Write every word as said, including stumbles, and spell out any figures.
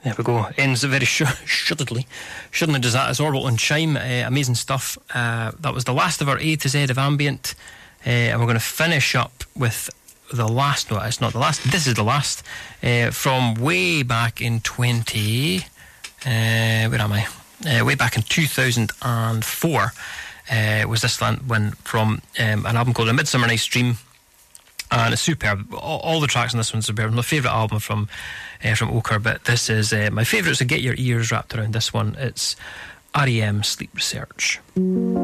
There we go. Ends very sh- shuddedly. Suddenly does that as Orbital and Chime. Uh, amazing stuff. Uh, that was the last of our A to Z of ambient. Uh, and we're going to finish up with the last. No, it's not the last. This is the last. Uh, from way back in twenty. Uh, where am I? Uh, way back in two thousand four. Uh, was this one from um, an album called A Midsummer Night's Dream. And it's superb. All, all the tracks on this one's superb. My favourite album from uh, from Ochre, but this is uh, my favourite. So get your ears wrapped around this one. It's R E M Sleep Research.